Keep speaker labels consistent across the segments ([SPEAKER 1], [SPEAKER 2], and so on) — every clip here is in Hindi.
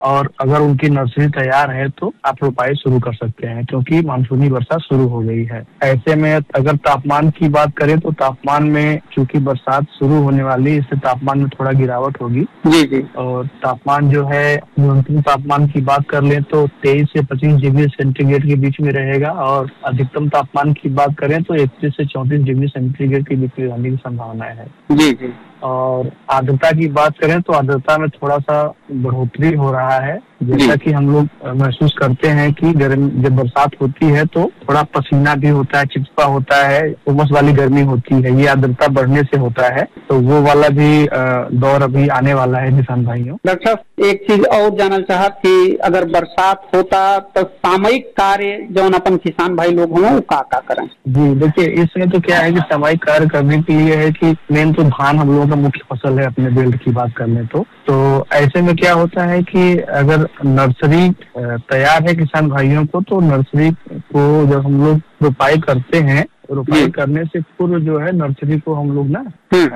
[SPEAKER 1] और अगर उनकी नर्सरी तैयार है तो आप रोपाई शुरू कर सकते हैं, क्योंकि मानसूनी वर्षा शुरू हो गई है। ऐसे में अगर तापमान की बात करें तो तापमान में चूंकि बरसात शुरू होने वाली, इससे तापमान में थोड़ा गिरावट होगी।
[SPEAKER 2] जी जी।
[SPEAKER 1] और तापमान जो है, न्यूनतम तापमान की बात कर लें तो 23 से 25 डिग्री सेंटीग्रेड के बीच में रहेगा, और अधिकतम तापमान की बात करें तो 31 से 34 डिग्री सेंटीग्रेड के बीच में रहने की संभावना है।
[SPEAKER 2] जी जी।
[SPEAKER 1] और आर्द्रता की बात करें तो आर्द्रता में थोड़ा सा बढ़ोतरी हो रहा है, जैसा कि हम लोग महसूस करते हैं कि गर्मी जब बरसात होती है तो थोड़ा पसीना भी होता है, चिपचिपा होता है, उमस वाली गर्मी होती है। ये आर्द्रता बढ़ने से होता है, तो वो वाला भी दौर अभी आने वाला है किसान भाइयों।
[SPEAKER 2] डॉक्टर साहब, एक चीज और जानना चाहत कि अगर बरसात होता तो सामयिक कार्य जो अपन किसान भाई लोग हों वो का करें? जी
[SPEAKER 1] देखिए, इसमें तो क्या है कि सामयिक कार्य करने के लिए है कि मेन तो धान हम लोगों का मुख्य फसल है अपने बेल्ट की बात करने तो ऐसे में क्या होता है कि अगर नर्सरी तैयार है किसान भाइयों को, तो नर्सरी को जब हम लोग रोपाई करते हैं, रोपाई करने से पूर्व जो है नर्सरी को हम लोग ना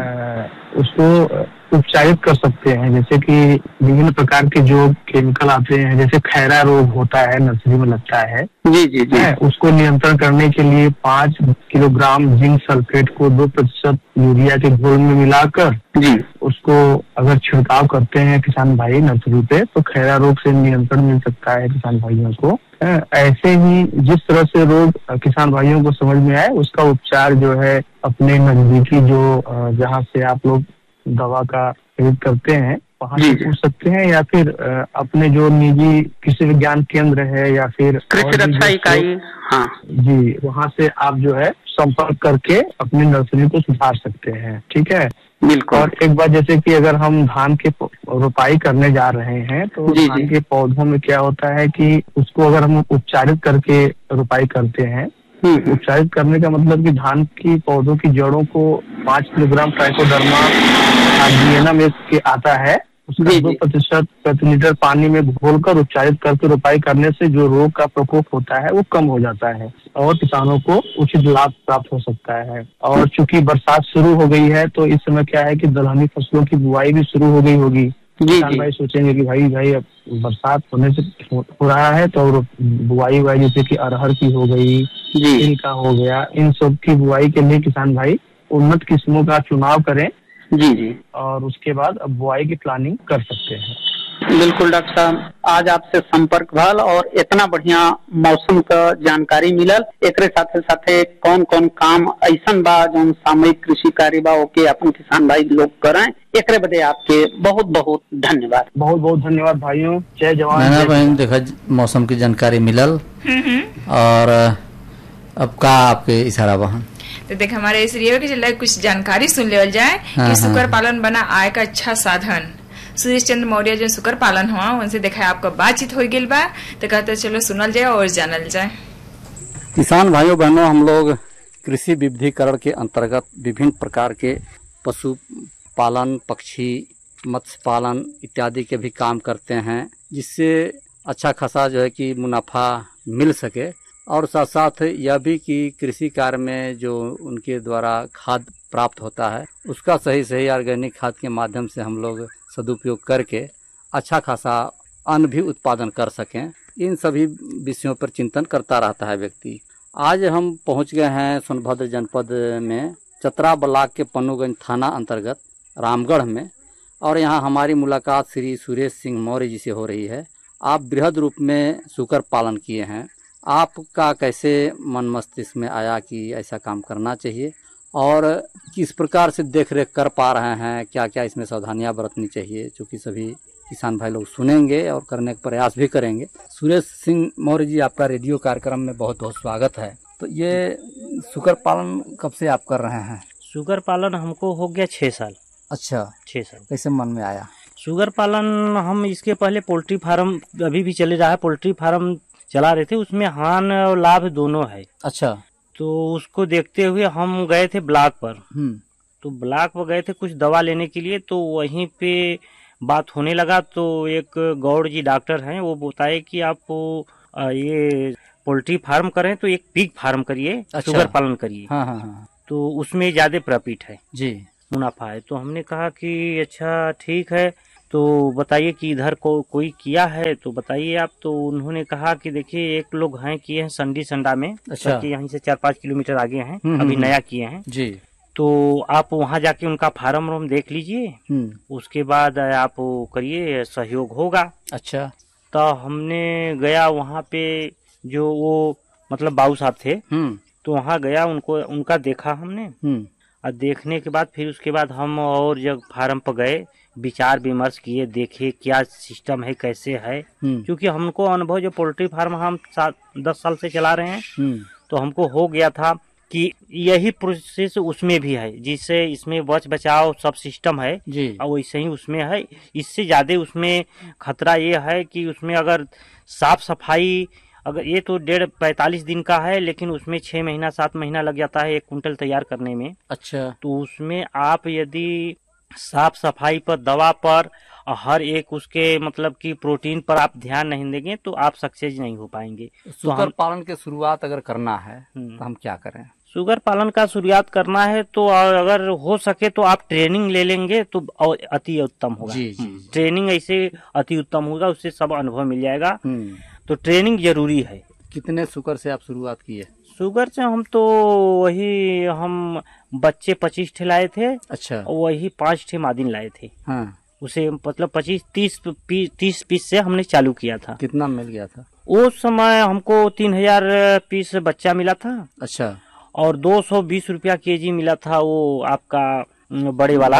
[SPEAKER 1] उसको उपचारित कर सकते हैं। जैसे कि विभिन्न प्रकार के जो केमिकल आते हैं, जैसे खैरा रोग होता है नर्सरी में लगता है,
[SPEAKER 2] जी जी जी,
[SPEAKER 1] उसको नियंत्रण करने के लिए 5 किलोग्राम जिंक सल्फेट को 2% यूरिया के घोल में मिलाकर
[SPEAKER 2] जी
[SPEAKER 1] उसको अगर छिड़काव करते हैं किसान भाई नर्सरी पे, तो खैरा रोग से नियंत्रण मिल सकता है किसान भाइयों को। ऐसे ही जिस तरह से रोग किसान भाइयों को समझ में आए, उसका उपचार जो है अपने नजदीकी जो जहाँ से आप लोग दवा का खरीद करते हैं वहाँ से पूछ सकते हैं, या फिर अपने जो निजी कृषि विज्ञान केंद्र है या फिर
[SPEAKER 2] कृषि रक्षा इकाई, हाँ
[SPEAKER 1] जी, वहाँ से आप जो है संपर्क करके अपनी नर्सरी को सुधार सकते हैं। ठीक है,
[SPEAKER 2] बिल्कुल।
[SPEAKER 1] और एक बात, जैसे कि अगर हम धान के रोपाई करने जा रहे हैं तो धान के पौधों में क्या होता है कि उसको अगर हम उपचारित करके रोपाई करते हैं, उपचारित करने का मतलब कि धान की पौधों की जड़ों को 5 किलोग्राम ट्राइकोडर्मा कार्डियनम के आता है, उसका 2% प्रति लीटर पानी में घोलकर उपचारित करके रोपाई करने से जो रोग का प्रकोप होता है वो कम हो जाता है और किसानों को उचित लाभ प्राप्त हो सकता है। और चूंकि बरसात शुरू हो गई है तो इस समय क्या है कि दलहनी फसलों की बुआई भी शुरू हो गई होगी। किसान भाई सोचेंगे कि भाई अब बरसात होने से हो रहा है तो बुआई जैसे कि अरहर की हो गई, तिल का हो गया, इन सब की बुआई के लिए किसान भाई उन्नत किस्मों का चुनाव करें।
[SPEAKER 2] जी जी,
[SPEAKER 1] और उसके बाद अब बुआई की प्लानिंग कर सकते हैं।
[SPEAKER 2] बिल्कुल डॉक्टर साहब, आज आपसे संपर्क भल और इतना बढ़िया मौसम का जानकारी मिलल। एक साथे साथे कौन कौन काम ऐसा बा जो सामयिक कृषि कार्य बा ओके अपन किसान भाई लोग करें, एक बदे आपके बहुत बहुत धन्यवाद।
[SPEAKER 1] बहुत बहुत धन्यवाद भाइयों, जय जवान।
[SPEAKER 3] बहन देखा मौसम की जानकारी मिलल और अब का आपके इशारा बहन
[SPEAKER 4] तो देख हमारे इस रेडियो के चलते कुछ जानकारी सुन लेवल जाए कि सुकर पालन बना आय का अच्छा साधन। सुरेश चंद्र मौर्य जो सुकर पालन हुआ उनसे देखा आपका बातचीत हो गई बा, तो कहते चलो सुनल जाए और जानल जाए।
[SPEAKER 3] किसान भाइयों बहनों, हम लोग कृषि विविधीकरण के अंतर्गत विभिन्न प्रकार के पशु पालन, पक्षी, मत्स्य पालन इत्यादि के भी काम करते हैं, जिससे अच्छा खासा जो है कि मुनाफा मिल सके। और साथ साथ यह भी कि कृषि कार्य में जो उनके द्वारा खाद प्राप्त होता है उसका सही ऑर्गेनिक खाद के माध्यम से हम लोग सदुपयोग करके अच्छा खासा अन्न भी उत्पादन कर सकें। इन सभी विषयों पर चिंतन करता रहता है व्यक्ति। आज हम पहुंच गए हैं सोनभद्र जनपद में चतरा ब्लॉक के पन्नूगंज थाना अंतर्गत रामगढ़ में, और यहाँ हमारी मुलाकात श्री सुरेश सिंह मौर्य जी से हो रही है। आप बृहद रूप में सुकर पालन किए हैं, आपका कैसे मन मस्तिष्क में आया कि ऐसा काम करना चाहिए और किस प्रकार से देख रेख कर पा रहे हैं, क्या क्या इसमें सावधानियां बरतनी चाहिए, चूँकि सभी किसान भाई लोग सुनेंगे और करने का प्रयास भी करेंगे। सुरेश सिंह मौर्य जी, आपका रेडियो कार्यक्रम में बहुत बहुत स्वागत है। तो ये सुकर पालन कब से आप कर रहे हैं?
[SPEAKER 5] सुगर पालन हमको हो गया 6 साल।
[SPEAKER 3] अच्छा,
[SPEAKER 5] 6 साल।
[SPEAKER 3] कैसे मन में आया?
[SPEAKER 5] सुगर पालन हम इसके पहले पोल्ट्री फार्म अभी भी चले रहा है, पोल्ट्री फार्म चला रहे थे, उसमें हानि और लाभ दोनों है।
[SPEAKER 3] अच्छा,
[SPEAKER 5] तो उसको देखते हुए हम गए थे ब्लॉक पर। तो ब्लॉक पर गए थे कुछ दवा लेने के लिए, तो वहीं पे बात होने लगा। तो एक गौड़ जी डॉक्टर हैं, वो बताए कि आप ये पोल्ट्री फार्म करें तो एक पिग फार्म करिए। अच्छा। सुगर पालन करिए।
[SPEAKER 3] हाँ।
[SPEAKER 5] तो उसमें ज्यादा प्रॉफिट है
[SPEAKER 3] जी,
[SPEAKER 5] मुनाफा है। तो हमने कहा कि अच्छा ठीक है। तो बताइए कि इधर कोई किया है तो बताइए आप। तो उन्होंने कहा कि देखिए एक लोग हैं किए हैं संडी संडा में,
[SPEAKER 3] अच्छा,
[SPEAKER 5] कि यहीं से 4-5 किलोमीटर आगे हैं, अभी नया किए हैं
[SPEAKER 3] जी।
[SPEAKER 5] तो आप वहाँ जाके उनका फार्म वार्म देख लीजिए, उसके बाद आप करिए, सहयोग होगा। अच्छा, तो हमने गया वहाँ पे, जो वो मतलब बाबू साहब थे, तो वहाँ गया, उनका देखा हमने, और देखने के बाद फिर उसके बाद हम और जब फार्म पर गए, विचार विमर्श किए, देखे क्या सिस्टम है, कैसे है, क्योंकि हमको अनुभव, जो पोल्ट्री फार्म हम 10 साल से चला रहे हैं, तो हमको हो गया था कि यही प्रोसेस उसमें भी है, जिससे इसमें बच बचाव सब सिस्टम है और वैसे ही उसमें है। इससे ज्यादा उसमें खतरा ये है कि उसमें अगर साफ सफाई, अगर ये तो 45 दिन का है, लेकिन उसमें 6 महीना 7 महीना लग जाता है 1 कुंटल तैयार करने में। अच्छा, तो उसमें आप यदि साफ सफाई पर, दवा पर, हर एक उसके मतलब कि प्रोटीन पर आप ध्यान नहीं देंगे तो आप सक्सेस नहीं हो पाएंगे।
[SPEAKER 3] सुगर पालन की शुरुआत अगर करना है तो हम क्या करें?
[SPEAKER 5] शुगर पालन का शुरुआत करना है तो अगर हो सके तो आप ट्रेनिंग ले लेंगे तो अति उत्तम होगा। जी। ट्रेनिंग ऐसे अति उत्तम होगा, उससे सब अनुभव मिल जाएगा। तो ट्रेनिंग जरूरी है।
[SPEAKER 3] कितने शुगर से आप शुरुआत किए?
[SPEAKER 5] शुगर से हम तो वही, हम बच्चे 25 ठे लाए थे। अच्छा, वही 5 ठे मादिन लाए थे। हाँ, उसे मतलब 25-30 पीस से हमने चालू किया था।
[SPEAKER 3] कितना मिल गया था
[SPEAKER 5] उस समय? हमको 3000 पीस बच्चा मिला था। अच्छा, और 220 रुपया केजी मिला था वो आपका बड़े वाला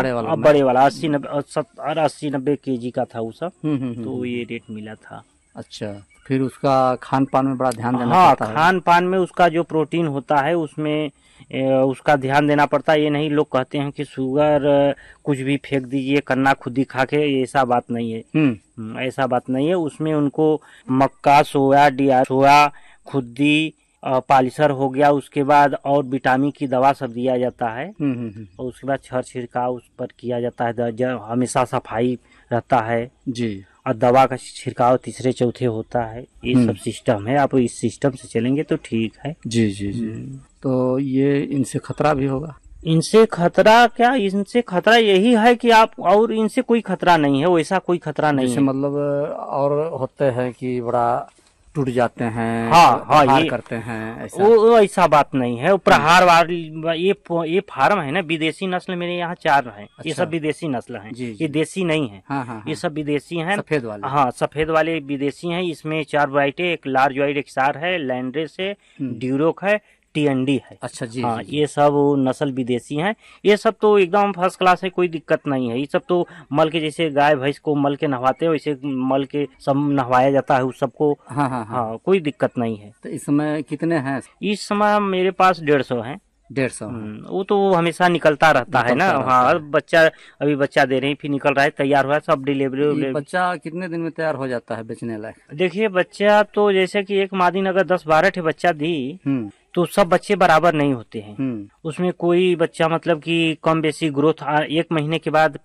[SPEAKER 5] 80-90 केजी का था वो सब। तो ये रेट मिला था। अच्छा,
[SPEAKER 3] फिर उसका खान पान में बड़ा ध्यान देना पड़ता है।
[SPEAKER 5] खान पान में उसका जो प्रोटीन होता है उसमें उसका ध्यान देना पड़ता है। ये नहीं लोग कहते हैं कि शुगर कुछ भी फेंक दीजिए, कन्ना खुद ही खा के, ऐसा बात नहीं है। ऐसा बात नहीं है। उसमें उनको मक्का, सोया, खुद्दी, पॉलिशर हो गया, उसके बाद और विटामिन की दवा सब दिया जाता है। और उसके बाद छर छिड़काव उस पर किया जाता है, हमेशा सफाई रहता है जी। और दवा का छिड़काव 3-4 होता है। ये सब सिस्टम है। आप इस सिस्टम से चलेंगे तो ठीक है।
[SPEAKER 3] जी जी जी। तो ये इनसे खतरा भी होगा?
[SPEAKER 5] इनसे खतरा क्या, इनसे खतरा यही है कि आप, और इनसे कोई खतरा नहीं है, वैसा कोई खतरा नहीं है।
[SPEAKER 3] मतलब और होते हैं कि बड़ा टूट जाते हैं, ये करते हैं, ऐसा
[SPEAKER 5] वो ऐसा बात नहीं है। प्रहार वाली ये फार्म है ना, विदेशी नस्ल मेरे यहाँ 4 हैं। अच्छा। ये सब विदेशी नस्ल हैं। ये देसी नहीं है। ये सब विदेशी हैं, सफेद वाले। हाँ, सफेद वाले विदेशी हैं। इसमें 4 वैरायटी, एक लार्ज वाइट एक्सार है, लैंड्रेस है, ड्यूरोक है, टीएनडी है। अच्छा जी। हाँ, ये सब नस्ल विदेशी हैं। ये सब तो एकदम फर्स्ट क्लास है, कोई दिक्कत नहीं है। ये सब तो मल के, जैसे गाय भैंस को मल के नहवाते हैं वैसे मल के सब नहवाया जाता है उस सबको। हाँ, कोई दिक्कत नहीं है।
[SPEAKER 3] तो इस समय कितने हैं?
[SPEAKER 5] इस समय मेरे पास 150 हैं।
[SPEAKER 3] 150?
[SPEAKER 5] वो तो हमेशा निकलता रहता है ना। हाँ, बच्चा अभी बच्चा दे रहे हैं, फिर निकल रहा है, तैयार हुआ है, सब डिलीवरी।
[SPEAKER 3] बच्चा कितने दिन में तैयार हो जाता है बेचने लायक?
[SPEAKER 5] देखिए, बच्चा तो जैसे कि एक मादिन अगर 10-12 ठे बच्चा दी तो सब बच्चे बराबर नहीं होते हैं। उसमें कोई बच्चा मतलब कि कम बेसी ग्रोथ 1 महीने के बाद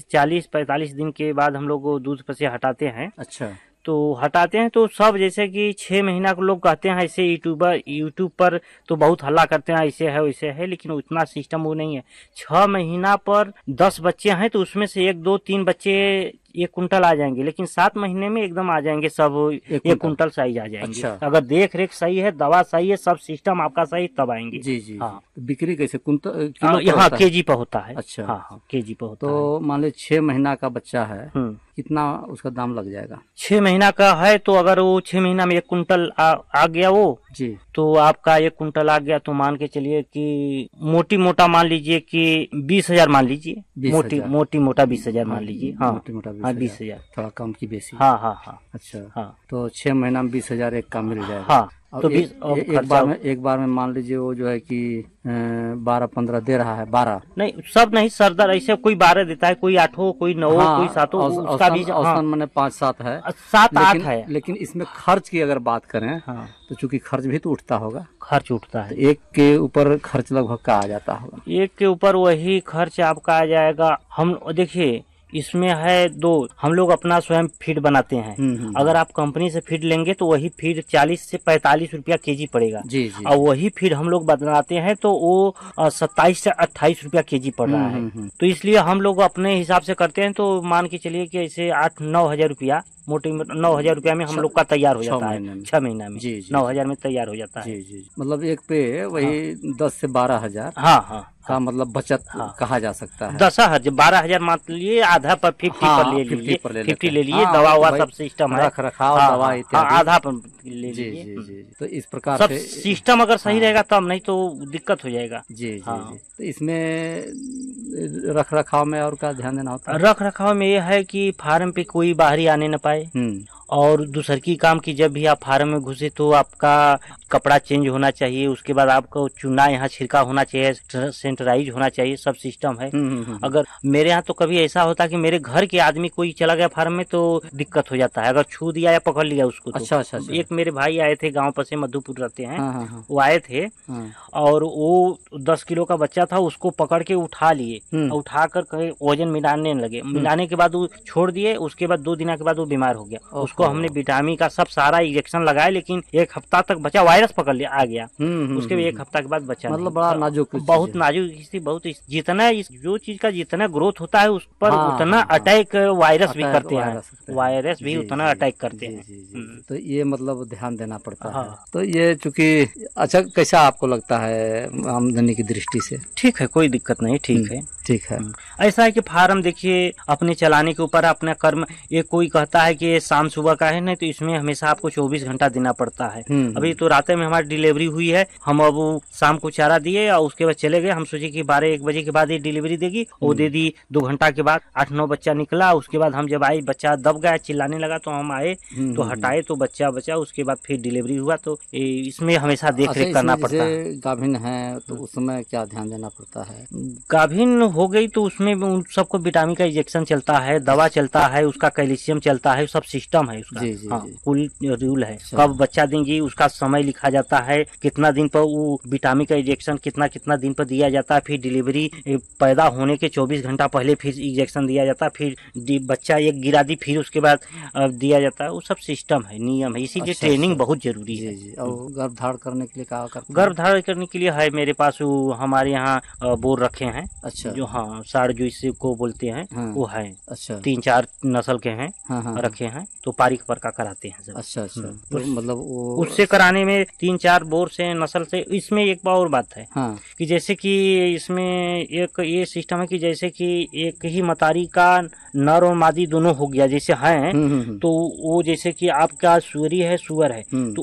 [SPEAKER 5] 45 दिन के बाद हम लोग दूध पर से हटाते हैं। अच्छा, तो हटाते हैं तो सब, जैसे कि 6 महीना को लोग कहते हैं, ऐसे यूट्यूब पर तो बहुत हल्ला करते हैं, ऐसे है वैसे है, लेकिन उतना सिस्टम वो नहीं है। 6 महीना पर 10 बच्चे हैं तो उसमें से 1, 2, 3 बच्चे 1 कुंटल आ जाएंगे, लेकिन 7 महीने में एकदम आ जाएंगे सब 1 कुंटल साइज आ जाएंगे। अच्छा। अगर देख रेख सही है, दवा सही है, सब सिस्टम आपका सही, तब आएंगे।
[SPEAKER 3] जी जी। हाँ, बिक्री कैसे? कुंटल?
[SPEAKER 5] यहाँ केजी पर होता है। अच्छा। हाँ, केजी पर होता है।
[SPEAKER 3] तो मान ली 6 महीना का बच्चा है, कितना उसका दाम लग जाएगा?
[SPEAKER 5] 6 महीना का है तो अगर वो 6 महीना में 1 कुंटल आ गया वो जी, तो आपका 1 कुंटल आ गया तो मान के चलिए कि मोटा मान लीजिए कि 20,000 मान लीजिए। मोटा 20,000 मान लीजिए। हाँ, 20,000।
[SPEAKER 3] थोड़ा कम की बेसी।
[SPEAKER 5] हाँ।
[SPEAKER 3] अच्छा। हाँ, तो 6 महीना में 20,000 एक का मिल जाएगा।
[SPEAKER 5] हाँ, तो
[SPEAKER 3] एक बार में मान लीजिए वो जो है कि 12-15 दे रहा है। 12
[SPEAKER 5] नहीं, सब नहीं सरदार, ऐसे कोई 12 देता है, कोई 8, कोई 9, कोई 7, उसका भी
[SPEAKER 3] औसतन मैंने 5-7 है,
[SPEAKER 5] 7-8 है।
[SPEAKER 3] लेकिन इसमें खर्च की अगर बात करें तो चूंकि खर्च भी तो उठता होगा।
[SPEAKER 5] खर्च उठता है।
[SPEAKER 3] एक के ऊपर खर्च लगभग का आ जाता होगा?
[SPEAKER 5] एक के ऊपर वही खर्च आपका आ जाएगा। हम देखिए, इसमें है 2, हम लोग अपना स्वयं फीड बनाते हैं। अगर आप कंपनी से फीड लेंगे तो वही फीड 40 से 45 रुपया केजी पड़ेगा जी। और वही फीड हम लोग बनाते हैं तो वो 27 से 28 रुपया केजी पड़ रहा है। तो इसलिए हम लोग अपने हिसाब से करते हैं, तो मान के चलिए कि ऐसे 8-9 हजार रुपया, मोटी 9,000 रुपया में हम लोग का तैयार हो जाता है 6 महीना में। 9,000 में तैयार हो जाता है।
[SPEAKER 3] मतलब एक पे वही 10 से 12 हजार का मतलब बचत कहा जा सकता है।
[SPEAKER 5] 10,000 12,000 मान लिए, आधा पर 50 ले लिए, दवा हुआ सब सिस्टम है,
[SPEAKER 3] रख रखाव दवा इत्यादि
[SPEAKER 5] आधा पर ले लीजिए।
[SPEAKER 3] तो इस प्रकार
[SPEAKER 5] सब सिस्टम अगर सही रहेगा तब, नहीं तो दिक्कत हो जाएगा।
[SPEAKER 3] जी। तो इसमें रख रखाव में और क्या ध्यान देना होता है?
[SPEAKER 5] रख रखाव में यह है कि फार्म पे कोई बाहरी आने न पाए, और दूसर की काम की जब भी आप फार्म में घुसे तो आपका कपड़ा चेंज होना चाहिए, उसके बाद आपको चूना यहाँ छिड़का होना चाहिए, सैनिटाइज होना चाहिए, सब सिस्टम है। अगर मेरे यहाँ तो कभी ऐसा होता कि मेरे घर के आदमी कोई चला गया फार्म में तो दिक्कत हो जाता है, अगर छू दिया या पकड़ लिया उसको तो।
[SPEAKER 3] अच्छा।
[SPEAKER 5] एक मेरे भाई आए थे गाँव पर से, मधुपुर रहते हैं, वो आए थे और वो 10 किलो का बच्चा था, उसको पकड़ के उठा लिए, उठा कर कहीं वजन मिलाने लगे, मिलाने के बाद वो छोड़ दिए, उसके बाद 2 दिन के बाद वो बीमार हो गया। उसको हमने विटामिन का सब सारा इंजेक्शन लगाया, लेकिन 1 हफ्ता तक बच्चा वायरस पकड़ लिया, आ गया। उसके 1 हफ्ता के बाद बच्चा
[SPEAKER 3] मतलब बड़ा नाजुक,
[SPEAKER 5] बहुत नाजुक स्थिति, बहुत जितना जो चीज का जितना ग्रोथ होता है उस पर उतना अटैक वायरस भी करते हैं, वायरस भी उतना अटैक करते हैं।
[SPEAKER 3] तो ये मतलब ध्यान देना पड़ता है। तो ये चूंकि अच्छा, कैसा आपको लगता है आमदनी की दृष्टि से?
[SPEAKER 5] ठीक है, कोई दिक्कत नहीं, ठीक है। ऐसा है कि फार्म देखिए अपने चलाने के ऊपर अपना कर्म, ये कोई कहता है कि शाम सुबह का है, नहीं तो इसमें हमेशा आपको 24 घंटा देना पड़ता है। अभी तो रात में हमारी डिलीवरी हुई है, हम अब शाम को चारा दिए और उसके बाद चले गए। हम सोचे कि 12-1 बजे के बाद ये डिलीवरी देगी, वो दे दी। 2 घंटा के बाद 8-9 बच्चा निकला। उसके बाद हम जब आए, बच्चा दब गया, चिल्लाने लगा, तो हम आए तो हटाए तो बच्चा बचा। उसके बाद फिर डिलीवरी हुआ। तो इसमें हमेशा देख रेख करना पड़ता है।
[SPEAKER 3] गाभिन है तो उस समय क्या ध्यान देना पड़ता है?
[SPEAKER 5] गाभिन हो गई तो उसमें उन सबको विटामिन का इंजेक्शन चलता है, दवा चलता है, उसका कैल्शियम चलता है, सब सिस्टम है उसका। फुल रूल है, कब बच्चा देंगी उसका समय लिखा जाता है, कितना दिन पर वो विटामिन का इंजेक्शन कितना दिन पर दिया जाता है, फिर डिलीवरी पैदा होने के 24 घंटा पहले फिर इंजेक्शन दिया जाता है, फिर बच्चा एक गिरा दी फिर उसके बाद दिया जाता है। वो सब सिस्टम है, नियम है, इसीलिए ट्रेनिंग बहुत जरूरी है।
[SPEAKER 3] और गर्भधारण करने के लिए क्या करते हैं?
[SPEAKER 5] गर्भधारण करने के लिए है मेरे पास हमारे यहाँ बोर रखे हैं।
[SPEAKER 3] अच्छा।
[SPEAKER 5] जो साड़ जो इसको बोलते हैं वो है।
[SPEAKER 3] अच्छा।
[SPEAKER 5] 3-4 नस्ल के हैं, रखे हैं, तो पारी पर का कराते हैं सब।
[SPEAKER 3] अच्छा। तो मतलब
[SPEAKER 5] उससे कराने में 3-4 बोर से नस्ल से। इसमें एक और बात है कि जैसे कि इसमें एक ये सिस्टम है कि जैसे कि एक ही मतारी का नर और मादी दोनों हो गया जैसे हैं, तो वो जैसे कि आपका सुअरी है, सुअर है, तो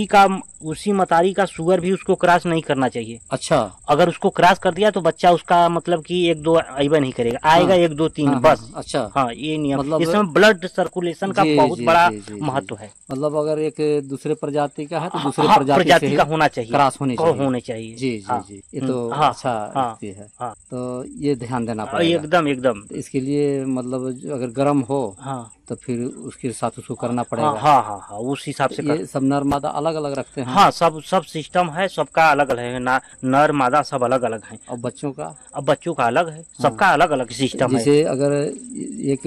[SPEAKER 5] उसी मतारी का सुअर भी उसको क्रॉस नहीं करना चाहिए।
[SPEAKER 3] अच्छा।
[SPEAKER 5] अगर उसको क्रॉस कर दिया तो बच्चा उसका मतलब कि 1-2 आइबा नहीं करेगा, आएगा 1-2-3 बस।
[SPEAKER 3] अच्छा।
[SPEAKER 5] ये नियम, मतलब इसमें ब्लड सर्कुलेशन का बहुत बड़ा महत्व है।
[SPEAKER 3] मतलब अगर एक दूसरे प्रजाति का है तो दूसरे
[SPEAKER 5] प्रजाति का होना चाहिए,
[SPEAKER 3] क्रॉस होने चाहिए।
[SPEAKER 5] जी।
[SPEAKER 3] ये तो अच्छा है। तो ये ध्यान देना पड़ेगा एकदम। इसके लिए मतलब अगर गर्म हो तो फिर उसके साथ उसको करना पड़ेगा।
[SPEAKER 5] उस हिसाब से।
[SPEAKER 3] ये सब नर मादा अलग अलग रखते हैं?
[SPEAKER 5] सब सिस्टम है, सबका अलग अलग है, नर मादा सब अलग अलग है।
[SPEAKER 3] और बच्चों का?
[SPEAKER 5] अब बच्चों का अलग है, सबका अलग अलग सिस्टम है।
[SPEAKER 3] जैसे अगर एक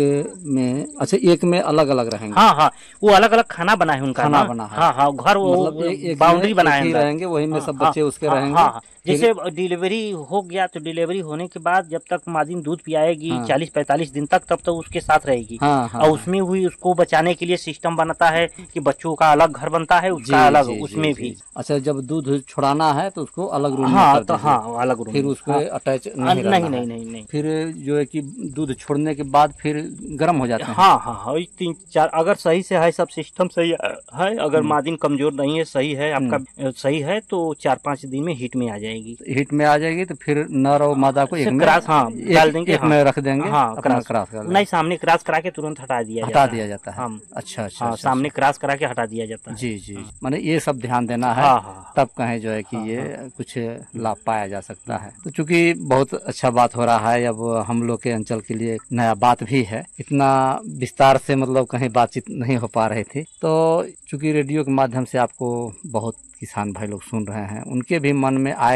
[SPEAKER 3] में अलग अलग रहेंगे?
[SPEAKER 5] वो अलग अलग खाना बना है उनका,
[SPEAKER 3] खाना बना है।
[SPEAKER 5] घर
[SPEAKER 3] मतलब
[SPEAKER 5] बाउंड्री बनाए
[SPEAKER 3] रहेंगे, वही में सब बच्चे उसके रहेंगे।
[SPEAKER 5] जैसे डिलीवरी हो गया तो डिलीवरी होने के बाद जब तक मादी दूध पियाएगी 40-45 दिन तक, तब तो उसके साथ रहेगी। और उसमें हुई उसको बचाने के लिए सिस्टम बनता है कि बच्चों का अलग घर बनता है, उसका अलग उसमें भी।
[SPEAKER 3] अच्छा, जब दूध छोड़ाना है तो उसको अलग रूम
[SPEAKER 5] अलग रूम,
[SPEAKER 3] फिर उसको अटैच नहीं। फिर जो है कि दूध छोड़ने के बाद फिर गर्म हो जाता है।
[SPEAKER 5] 3-4 अगर सही से है, सब सिस्टम सही है, अगर मादिन कमजोर नहीं है, सही है आपका, सही है तो 4-5 दिन में हीट में आ जाएगी।
[SPEAKER 3] तो फिर नर और मादा को एक में
[SPEAKER 5] डाल देंगे,
[SPEAKER 3] एक में रख देंगे। क्रॉस
[SPEAKER 5] नहीं, सामने क्रॉस करा के तुरंत हटा दिया
[SPEAKER 3] जाता है। अच्छा।
[SPEAKER 5] सामने क्रॉस करा के हटा दिया जाता है।
[SPEAKER 3] जी। माने ये सब ध्यान देना है, तब कहें जो है कि ये कुछ लाभ पाया जा सकता है। तो चूंकि बहुत अच्छा बात हो रहा है, अब हम लोग के अंचल के लिए नया बात भी है, इतना विस्तार से मतलब कहीं बातचीत नहीं हो पा रही थी। तो चूंकि रेडियो के माध्यम से आपको बहुत किसान भाई लोग सुन रहे हैं, उनके भी मन में आएगा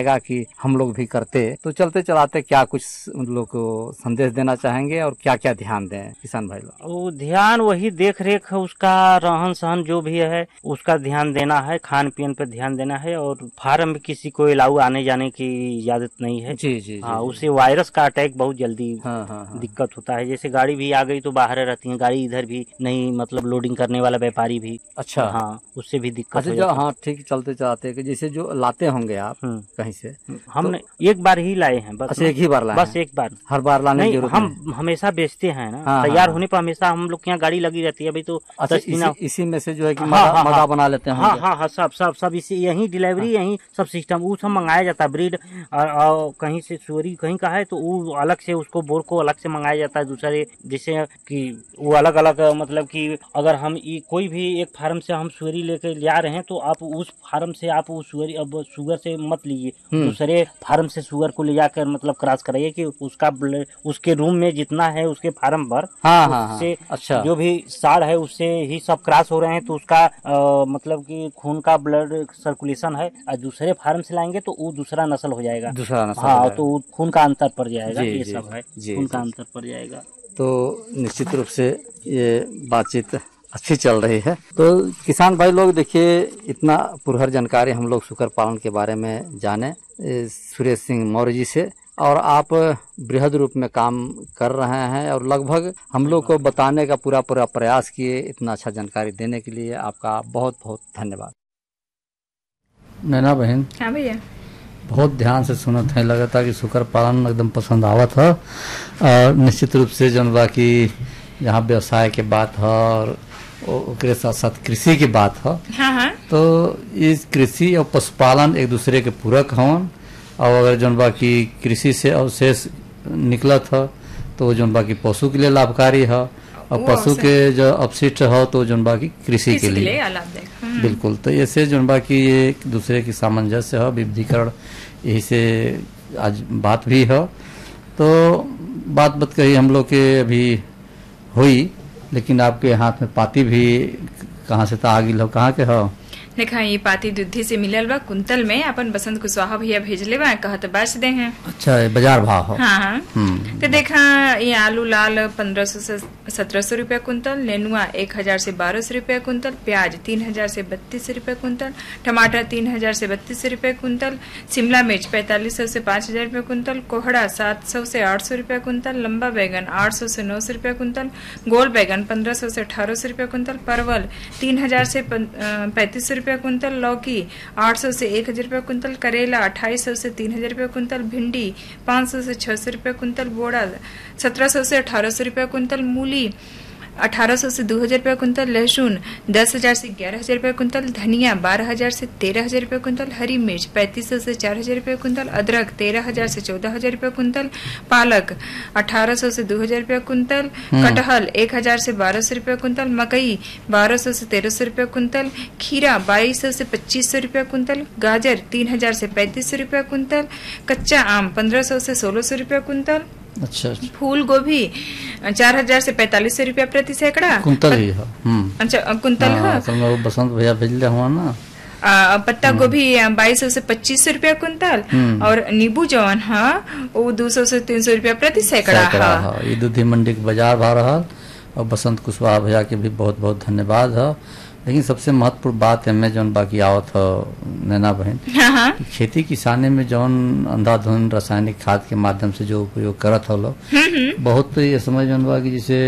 [SPEAKER 3] लगा कि हम लोग भी करते। तो चलते चलाते क्या कुछ लोग को संदेश देना चाहेंगे और क्या क्या ध्यान दें किसान भाई लोग?
[SPEAKER 5] वो ध्यान वही देख रेख उसका रहन सहन जो भी है उसका ध्यान देना है, खान पीन पे ध्यान देना है और फार्म में किसी को अलाउ आने जाने की इजाजत नहीं है।
[SPEAKER 3] जी जी
[SPEAKER 5] हाँ, उससे वायरस का अटैक बहुत जल्दी दिक्कत होता है। जैसे गाड़ी भी आ गई तो बाहर रहती है, गाड़ी इधर भी नहीं, मतलब लोडिंग करने वाला व्यापारी भी।
[SPEAKER 3] अच्छा,
[SPEAKER 5] हाँ, उससे भी दिक्कत हो
[SPEAKER 3] जाती है। हाँ ठीक, चलते चाहते कि जैसे जो लाते होंगे आप कहीं से,
[SPEAKER 5] हमने एक बार ही लाए हैं बस।
[SPEAKER 3] अच्छा, एक ही बार लाए?
[SPEAKER 5] बस एक बार,
[SPEAKER 3] हर बार लाने की जरूरत नहीं।
[SPEAKER 5] हम हमेशा बेचते हैं ना, तैयार होने पर हमेशा हम लोग के यहाँ गाड़ी लगी रहती है अभी तो।
[SPEAKER 3] अच्छा, इसी में से जो है कि मगा बना लेते हैं?
[SPEAKER 5] हाँ, सब इसी यही डिलीवरी यही सब सिस्टम वो सब मंगाया जाता है। ब्रीड और कहीं से सुअरी कहीं का है तो वो अलग से उसको बोर को अलग से मंगाया जाता है दूसरे, जैसे कि वो अलग अलग, मतलब कि अगर हम कोई भी एक फार्म से हम सुअरी लेके जा रहे हैं तो आप उस फार्म से आप वो सुअरी अब शुगर से मत लीजिए, दूसरे फार्म से शुगर को ले जाकर मतलब क्रॉस कराइए कि उसका उसके रूम में जितना है उसके फार्म पर उससे
[SPEAKER 3] अच्छा,
[SPEAKER 5] जो भी साड़ है उससे ही सब क्रॉस हो रहे हैं तो उसका मतलब कि खून का ब्लड सर्कुलेशन है, और दूसरे फार्म से लाएंगे तो वो दूसरा नस्ल हो जाएगा,
[SPEAKER 3] दूसरा नस्ल।
[SPEAKER 5] हाँ, तो खून का अंतर पड़ जाएगा। ये सब है, खून का अंतर पड़ जाएगा।
[SPEAKER 3] तो निश्चित रूप से ये बातचीत अच्छी चल रही है। तो किसान भाई लोग देखिए, इतना पुरहर जानकारी हम लोग शुकर पालन के बारे में जाने सुरेश सिंह मौर्य जी से, और आप बृहद रूप में काम कर रहे हैं और लगभग हम लोग को बताने का पूरा प्रयास किए। इतना अच्छा जानकारी देने के लिए आपका बहुत बहुत धन्यवाद। नैना बहन,
[SPEAKER 4] हाँ भैया,
[SPEAKER 3] बहुत ध्यान से सुनत है, लगा था कि शुकर पालन एकदम पसंद आवत है। और निश्चित रूप से जौन बा कि यहाँ व्यवसाय के बात है और ओकरे साथ साथ कृषि की बात है।
[SPEAKER 4] हाँ।
[SPEAKER 3] तो इस कृषि और पशुपालन एक दूसरे के पूरक हों, और अगर जौन बा की कृषि से अवशेष निकलत है तो जौन बा की पशु के लिए लाभकारी है, और पशु के जो अपशिष्ट हो तो जौन बा की कृषि के लिए बिल्कुल। तो ऐसे जौन बा की एक दूसरे की सामंजस्य है, विविधीकरण, यही से आज बात भी है। तो बात कही हम लोग के अभी हुई, लेकिन आपके हाथ में पाती भी कहाँ से था आगिल हो, कहाँ के हो?
[SPEAKER 4] देखा, ये पाती दुधी से मिलल बा कुंतल में, अपन बसंत कुशवाहा भैया भेजले बा, कहत बेच दे हैं।
[SPEAKER 3] अच्छा, बाजार भाव हो?
[SPEAKER 4] हाँ। तो देखा, ये आलू लाल 1500 से 1700 रुपया कुंतल, नेनुआ 1000 से 1200 रुपया कुंतल, प्याज 3000 से 3200 रुपया कुंतल, टमाटर 3000 से 3200 रुपया कुंतल, शिमला मिर्च 4500 से 5000 रुपया कुंतल, कोहड़ा 700 से 800 रुपया कुंतल, लंबा बैगन 800 से 900 रुपया कुंतल, गोल बैगन 1500 से 1800 रुपया कुंतल, परवल 3000 से 3500 रुपया कुंतल, लौकी 800 से 1000 रुपया कुंतल, करेला 2800 से 3000 रुपया कुंतल, भिंडी 500 से 600 रुपया कुंतल, बोड़ा 1700 से 1800 रुपया कुंतल, मूली 1800 से 2000 रुपया कुंतल, लहसुन 10,000 से 11,000 रुपया कुंतल, धनिया 12,000 से 13,000 रुपया कुंतल, हरी मिर्च 3500 से 4,000 रुपया कुंतल, अदरक 13,000 से 14,000 रुपया कुंतल, पालक 1800 से 2,000 रुपया कुंतल, कटहल 1,000 से 1,200 रुपया कुंतल, मकई 1,200 से 1,300 रुपया कुंतल, खीरा 2,200 से 2,500 रुपया कुंतल, गाजर 3,000 से 3,500 रुपया कुंतल, कच्चा आम 1,500 से 1,600 रुपया कुंतल।
[SPEAKER 3] अच्छा।
[SPEAKER 4] फूल गोभी 4,000 से 4,500 रुपया प्रति सैकड़ा
[SPEAKER 3] कुंतल ही है।
[SPEAKER 4] अच्छा, कुंतल है।
[SPEAKER 3] बसंत भैया भेजले हुआ ना।
[SPEAKER 4] पत्ता गोभी 2,200 से 2,500 रुपया कुंतल, और नींबू जवन है वो 200 से 300 रुपया प्रति सैकड़ा है।
[SPEAKER 3] ये दूधी मंडी के बाजार भाव रहा। और बसंत कुशवाहा भैया के भी बहुत बहुत धन्यवाद है। लेकिन सबसे महत्वपूर्ण बात है में जौन बाकी आवत हो नैना बहन, खेती किसानी में जौन अंधाधुंध रासायनिक खाद के माध्यम से जो उपयोग करत हो लोग, बहुत तो ये समझ जौन बा कि जैसे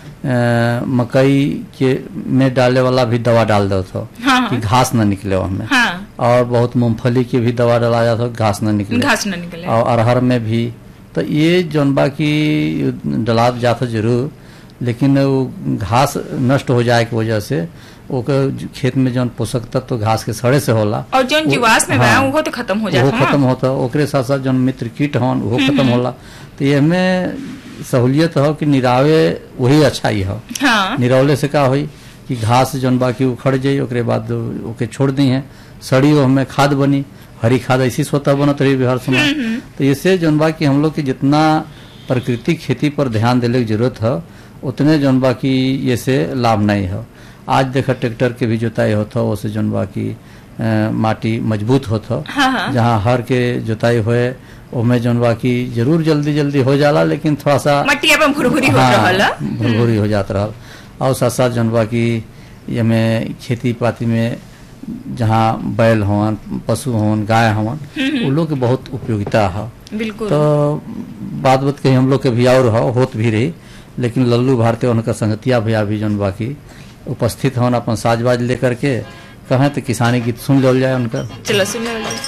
[SPEAKER 3] मकई के में डाले वाला भी दवा डाल दो तो कि घास न निकले उसमें, और बहुत मूंगफली की भी दवा डाला जाता घास न निकले, और अरहर में भी। तो ये जौन बा की डला जाता जरूर, लेकिन वो घास नष्ट हो जाए की वजह से ओकर खेत में जौन पोषक तत्व तो घास के सड़े से होला, और
[SPEAKER 4] जौन जीवाश्म में वो तो खत्म हो जाता,
[SPEAKER 3] वो खत्म होता। ओकरे साथ साथ जौन मित्र कीट होन वो खत्म होला। तो ये में सहूलियत हो कि निरावे वही अच्छा ही हो। निरौले से का हुई कि घास जौन बाकी उखड़ जाये, ओकरे बाद ओके छोड़ दी है, सड़ी वो हमें खाद बनी, हरी खाद ऐसी स्वतः बनत रही हर समय। तो इससे जौन बाकी हम लोग की जितना प्राकृतिक खेती पर ध्यान देने की जरूरत है, उतने जौन बाकी ये से लाभ नहीं हो। आज देखा ट्रैक्टर के भी जोताई होता है, उससे जौन बाकी माटी मजबूत होता।
[SPEAKER 4] हाँ।
[SPEAKER 3] जहाँ हर के जुताई हुए ओमे जौन बाकी जरूर जल्दी हो जाला, लेकिन थोड़ा सा
[SPEAKER 4] मट्टी अपन भुरभुरी हो रहल,
[SPEAKER 3] भुरभुरी हो जात रहल। और साथ साथ जौन बाकी एमे खेती पाती में जहाँ बैल होवन, पशु होवन, गाय होवन, उन लोग के बहुत उपयोगिता है।
[SPEAKER 4] बिल्कुल।
[SPEAKER 3] तो बात कहीं हम लोग के भी और होत भी रही, लेकिन लल्लू भारती उनका संगतिया भैया भी जौन बाकी उपस्थित होन अपन साजबाज लेकर के कहें तो किसानी गीत सुन लो जाए उनका।
[SPEAKER 4] चलो सुन लो।